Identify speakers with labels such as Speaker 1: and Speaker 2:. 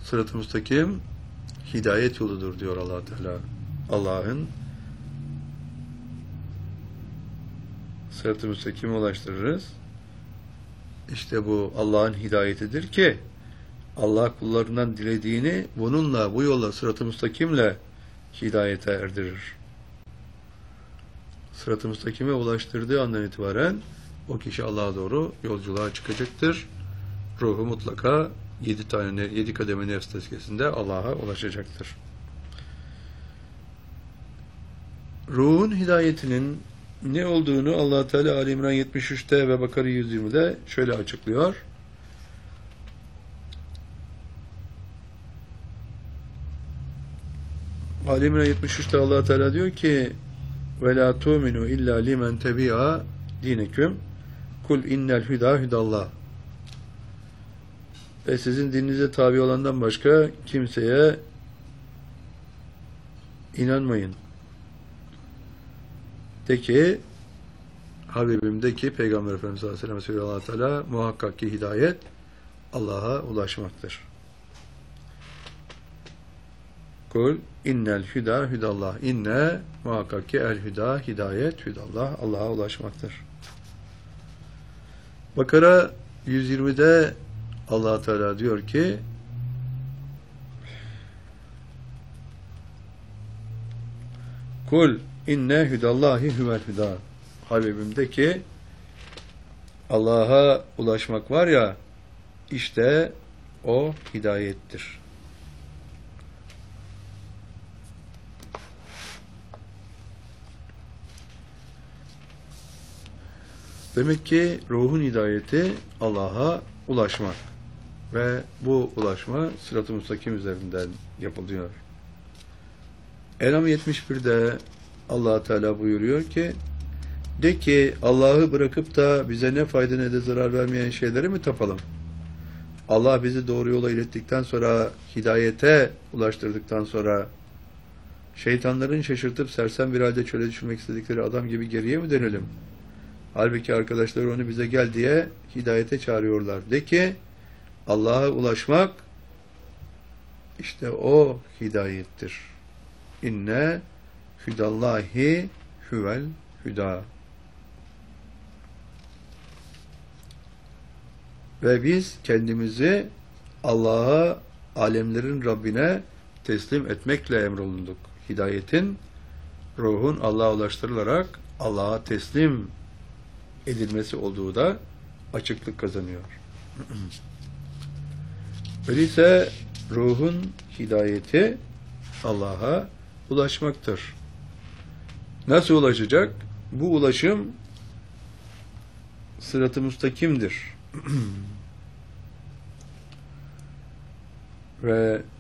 Speaker 1: Sırat-ı müstakim hidayet yoludur diyor Allah Teala. Allah'ın sırat-ı müstakime ulaştırırız. İşte bu Allah'ın hidayetidir ki Allah kullarından dilediğini bununla, bu yolla, sırat-ı müstakimle hidayete erdirir. Sırat-ı müstakime ulaştırdığı andan itibaren o kişi Allah'a doğru yolculuğa çıkacaktır. Ruhu mutlaka 7 kademe nefs tezkiyesinde Allah'a ulaşacaktır. Ruhun hidayetinin ne olduğunu Allah Teala Ali İmran 73'te ve Bakara 120'de şöyle açıklıyor. Ali İmran 73'te Allah Teala diyor ki: "Ve la tu'minu illa limen tebi'a dineküm. Kul innel huda hudallah." Ve sizin dininize tabi olandan başka kimseye inanmayın. De ki, Habibim de ki, Peygamber Efendimiz sallallahu aleyhi ve sellem Allah Teala, muhakkak ki hidayet Allah'a ulaşmaktır. Kul innel hüda hüdallah. İnne muhakkak ki el hüda hidayet hüdallah, Allah'a ulaşmaktır. Bakara 120'de Allah Teala diyor ki: Kul inne hüdallahi huvel hüda. Habibim de ki, Allah'a ulaşmak var ya, işte o hidayettir. Demek ki ruhun hidayeti Allah'a ulaşmak ve bu ulaşma sırat-ı müstakim üzerinden yapılıyor. En'am 71'de Allah Teala buyuruyor ki: de ki, Allah'ı bırakıp da bize ne fayda ne de zarar vermeyen şeyleri mi tapalım? Allah bizi doğru yola ilettikten sonra, hidayete ulaştırdıktan sonra, şeytanların şaşırtıp sersem bir halde çöle düşürmek istedikleri adam gibi geriye mi dönelim? Halbuki arkadaşları onu bize gel diye hidayete çağırıyorlar. De ki, Allah'a ulaşmak işte o hidayettir. İnne hüdallahi huvel hüda. Ve biz kendimizi Allah'a, alemlerin Rabbine teslim etmekle emrolunduk. Hidayetin, ruhun Allah'a ulaştırılarak Allah'a teslim edilmesi olduğu da açıklık kazanıyor. Öyleyse ruhun hidayeti Allah'a ulaşmaktır. Nasıl ulaşacak? Bu ulaşım sırat-ı müstakimdir. Ve